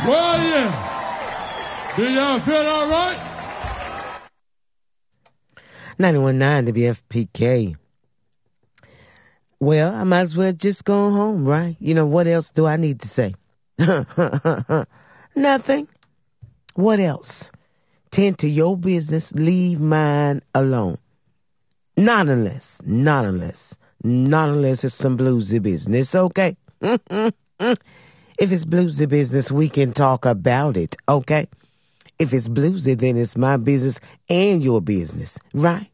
Well, yeah. Do y'all feel all right? 91.9 WFPK. Well, I might as well just go home, right? You know, what else do I need to say? Nothing. What else? Tend to your business, leave mine alone. Not unless it's some bluesy business, okay? If it's bluesy business, we can talk about it, okay? If it's bluesy, then it's my business and your business, right?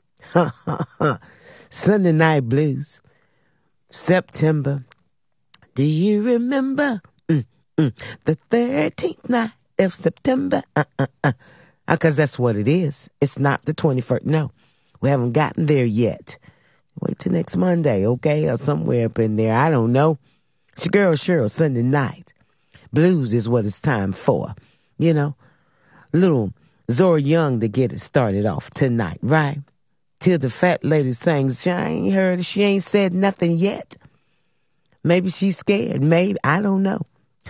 Sunday Night Blues, September. Do you remember the 13th night of September? Because that's what it is. It's not the 21st. No, we haven't gotten there yet. Wait till next Monday, okay? Or somewhere up in there. I don't know. It's your girl Cheryl, Sunday Night Blues is what it's time for. You know, little Zora Young to get it started off tonight, right? Till the fat lady sings, she ain't heard it. She ain't said nothing yet. Maybe she's scared. Maybe. I don't know.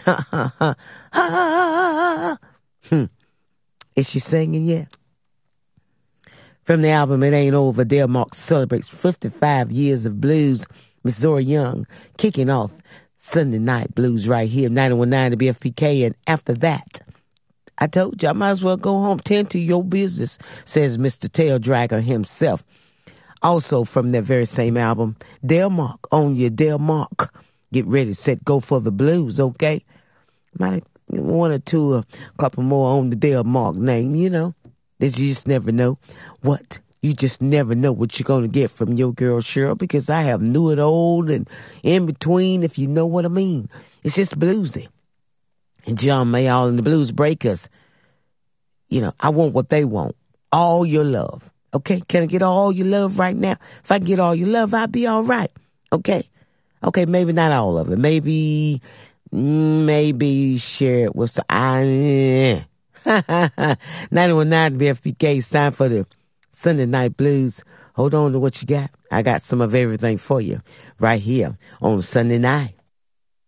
Is she singing yet? From the album It Ain't Over, Dale Mark celebrates 55 years of blues. Miss Zora Young kicking off Sunday Night Blues right here, 91.9 WFPK. And after that, I told you I might as well go home. Tend to your business, says Mr. Tail Dragger himself. Also from that very same album, Dale Mark, on your Dale Mark. Get ready, set, go for the blues, okay? Might one or two, a couple more on the Dale Mark name, you know. That you just never know what. You just never know what you're going to get from your girl Cheryl, because I have new and old and in between, if you know what I mean. It's just bluesy. And John Mayall and the Blues Breakers, you know, I want what they want. All your love. Okay? Can I get all your love right now? If I get all your love, I'll be all right. Okay? Okay, maybe not all of it. Maybe share it with some... 91.9 BFPK. It's time for the Sunday Night Blues. Hold on to what you got. I got some of everything for you right here on Sunday night.